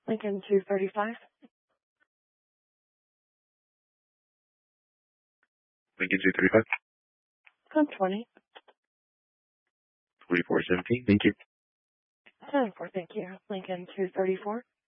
Lincoln 235. Lincoln 235. Code 20. 2417. Thank you. 10-4, thank you. Lincoln 234.